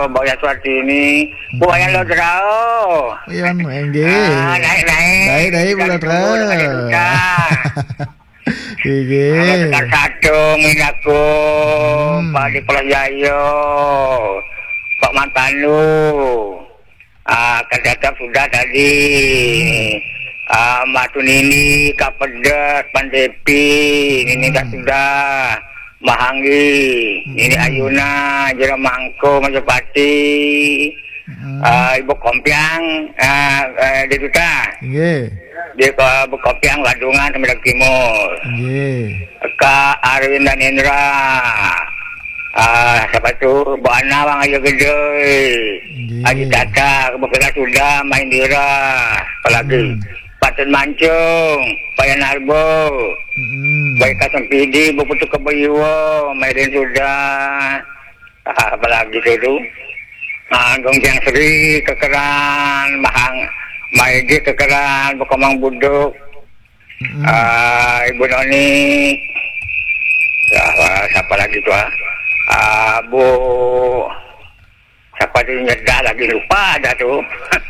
Boya Suartini. Buaya lo drao. Yan, enggih. Naik pula terus. Gigi. Tekan satu minaku. Pak di Pulau Jayo. Pak Mantanu. Kedatang sudah tadi. Matunini, Kapedet, Pandepi, ini dah sudah. Mahanggi, ini Ayuna, Jeramangko, Majapati, Ibu Kompiang, di Duta. Di Ibu Kompiang, Ladungan, Tempat Timur. Kak Arwin dan Indra. Siapa tu? Bu Ana, Bang Ayo Gede. Haji Tata, Kebetulan sudah, Main Dira. Apalagi? Patun Mancung, Payan Arbo, Baik Kasem PD, Buputu Kebayiwo, Maiden sudah, apalagi itu, Gongjang Sri, Kekeran, Maigi Kekeran, Bukomang Buduk, Ibu Noni, siapa lagi tuh, Bu, siapa tuh nyedah lagi lupa ada tuh.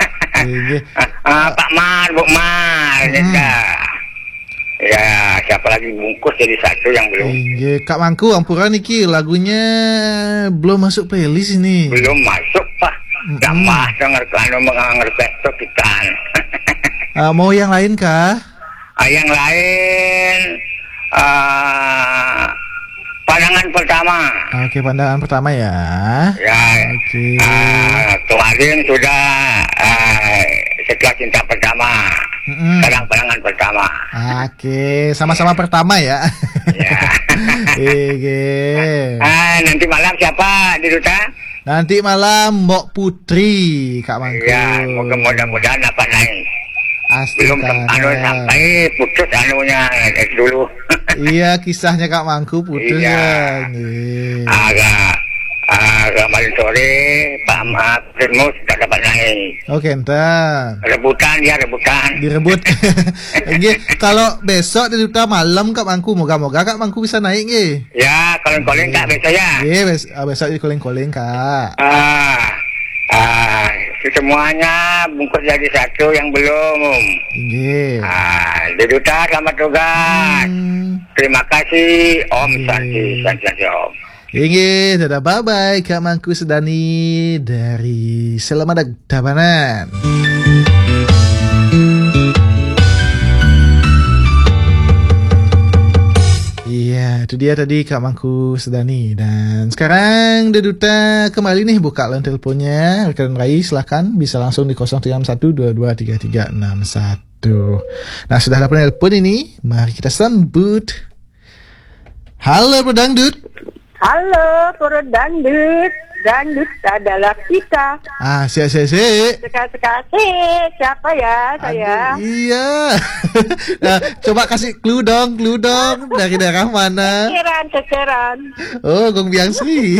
Pak Mar, Bu Mar, ya siapa lagi bungkus jadi satu yang belum. Kak Mangku, Ampura niki lagunya belum masuk playlist ini. Belum masuk Pak. Gampang denger kalau mengerti kita. Mau yang lain kah? Yang lain, pandangan pertama. Oke, pandangan pertama ya. Ya. Oke. Kemarin sudah setelah cinta pertama. Sekarang pandangan pertama. Oke, sama-sama pertama ya. Ya. Nanti malam siapa di Duta? Nanti malam Mbok Putri, Kak Mangku. Ya, mudah-mudahan dapat naik. Belum sampai putus anunya dulu. Iya, kisahnya Kak Mangku putus ya. Kemarin sore Pak Firmus sudah dapat naik. Oke, entar. Rebutan. Direbut. Kalau besok di Duta malam Kak Mangku, moga-moga Kak Mangku bisa naik nggih. Ya, koleng-koleng Kak besok ya. Iya, besok di koleng-koleng Kak. Semuanya bungkus jadi satu yang belum. Di Duta selamat tugas. Terima kasih Om Santi Om. Dadah bye-bye Kak Mangku Sedani dari Selamadag Tabanan. Iya, itu dia tadi Kak Mangku Sedani. Dan sekarang Deduta kembali nih buka line teleponnya. Rekan Rai silahkan bisa langsung di 0312233361. Nah, sudah ada telepon ini. Mari kita sambut. Halo Pedangdut. Halo Pedangdut. Dangdut adalah kita. Sekali-sekali. Siapa ya saya? Iya. Nah, coba kasih clue dong. Dari daerah mana? Keceran. Oh, Gong Biang Sri.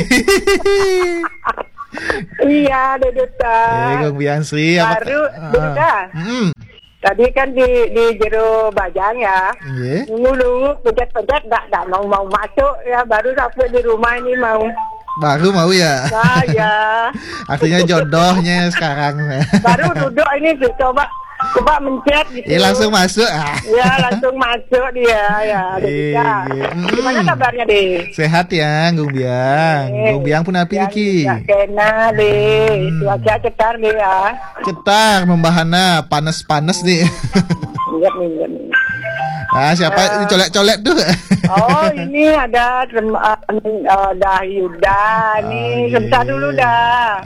Iya, Deduta. Gong Biang Sri. Baru, Deduta. Tadi kan di jero bajang ya. Nunggu pencet tak mau masuk ya, baru sampai di rumah ini mau. Baru mau ya? Nah, ya. Artinya jodohnya sekarang. Baru duduk ini coba mencet gitu. Iya, langsung masuk. Iya, langsung masuk dia ya. Gimana kabarnya deh? Sehat ya, Gung Biang. Gung Biang pun api iki. Kena deh. Cuaca cetar deh ya. Cetar membahana panas-panas nih. Lihat nih. Nah, siapa ini colek-colek tuh? Oh, ini ada Dahyuda nih. Sebentar dulu dah.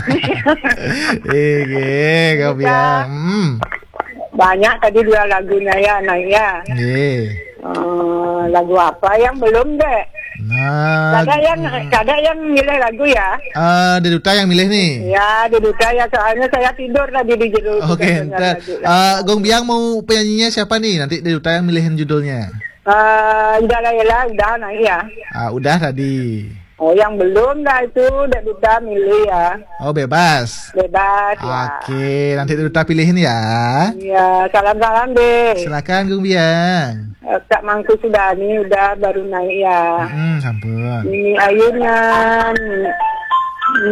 Gung Biang. Banyak tadi 2 lagunya ya, Naya. Lagu apa yang belum deh? Nah, ada yang milih lagu ya? Deduta yang milih nih. Ya, Deduta ya, soalnya saya tidur tadi di judul. Oke, Gong Biang mau penyanyinya siapa nih? Nanti Deduta yang milihin judulnya. Udah naik ya. Udah tadi. Oh, yang belum dah itu Deduta milih ya. Oh, bebas ya. Oke, nanti Deduta pilihin ya. Iya, salam-salam deh. Silakan Gong Biang. Kak Mangku Sudani udah baru naik ya. Sampun. Ini ayunan